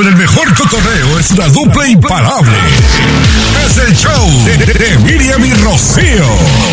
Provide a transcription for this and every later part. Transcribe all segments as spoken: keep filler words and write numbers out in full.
con el mejor cotorreo es una dupla imparable. Es el show de, de, de Miriam y Rocío.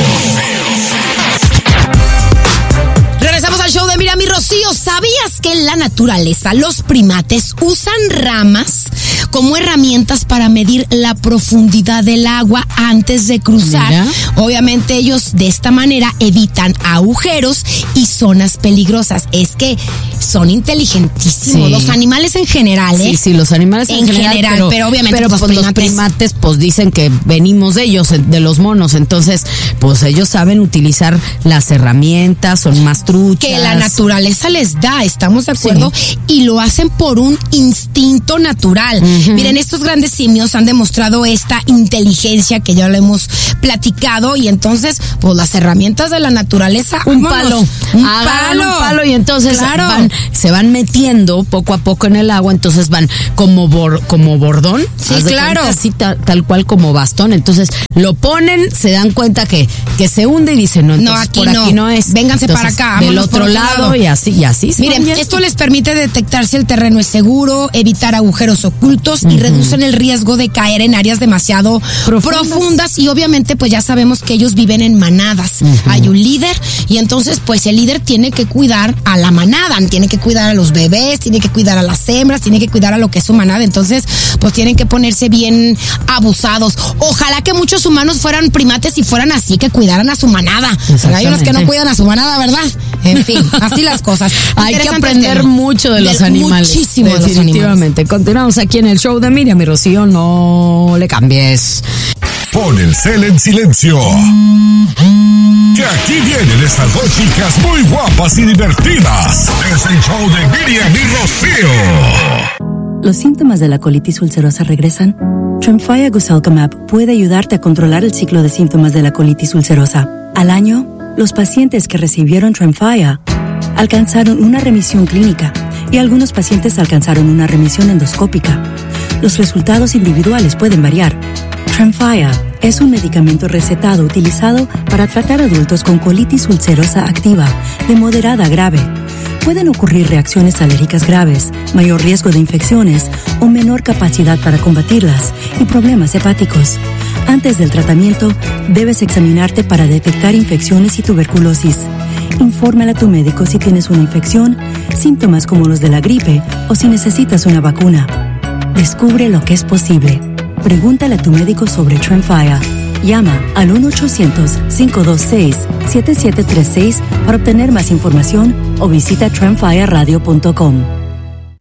Regresamos al show de Miriam y Rocío. ¿Sabías que en la naturaleza los primates usan ramas como herramientas para medir la profundidad del agua antes de cruzar? Mira. Obviamente ellos de esta manera evitan agujeros y zonas peligrosas. Es que son inteligentísimos. Sí. Los animales en general, ¿eh? Sí, sí, los animales en, en general, general pero, pero obviamente pero, los, pues, primates. los primates pues dicen que venimos de ellos, de los monos. Entonces, pues ellos saben utilizar las herramientas, son más truchas. Que la naturaleza les da, estamos de acuerdo, sí. Y lo hacen por un instinto natural. Uh-huh. Miren, estos grandes simios han demostrado esta inteligencia que ya lo hemos platicado, y entonces, pues las herramientas de la naturaleza, un vámonos, palo, un Agarran palo, un palo, y entonces claro. van, se van metiendo poco a poco en el agua, entonces van como bor, como bordón, sí, claro, cuenta, así tal, tal cual como bastón, entonces lo ponen, se dan cuenta que, que se hunde y dicen, no, entonces no, aquí por no. aquí no es. Vénganse entonces, para acá, del otro lado, lado y así, y así. Miren, esto les permite detectar si el terreno es seguro, evitar agujeros ocultos, uh-huh, y reducen el riesgo de caer en áreas demasiado profundas, profundas y obviamente pues ya sabemos que ellos viven en manadas. Uh-huh. Hay un líder y entonces pues el líder tiene que cuidar a la manada, tiene que cuidar a los bebés, tiene que cuidar a las hembras, tiene que cuidar a lo que es su manada, entonces pues tienen que ponerse bien abusados. Ojalá que muchos humanos fueran primates y fueran así, que cuidaran a su manada. Hay unos que no cuidan a su manada, ¿verdad? En fin, así las cosas. Hay que aprender tema. mucho de, de los animales. Muchísimo de los animales. Definitivamente. Continuamos aquí en el show de Miriam y Rocío. No le cambies. Pon el cel en silencio. Que aquí vienen estas dos chicas muy guapas y divertidas. Es el show de Miriam y Rocío. ¿Los síntomas de la colitis ulcerosa regresan? Tremfya Guselkumab puede ayudarte a controlar el ciclo de síntomas de la colitis ulcerosa. Al año, los pacientes que recibieron Tremfya alcanzaron una remisión clínica y algunos pacientes alcanzaron una remisión endoscópica. Los resultados individuales pueden variar. Tremfya es un medicamento recetado utilizado para tratar adultos con colitis ulcerosa activa de moderada a grave. Pueden ocurrir reacciones alérgicas graves, mayor riesgo de infecciones o menor capacidad para combatirlas y problemas hepáticos. Antes del tratamiento, debes examinarte para detectar infecciones y tuberculosis. Infórmale a tu médico si tienes una infección, síntomas como los de la gripe o si necesitas una vacuna. Descubre lo que es posible. Pregúntale a tu médico sobre Tremfya. Llama al uno ochocientos, cinco dos seis, siete siete tres seis para obtener más información o visita tremfya radio punto com.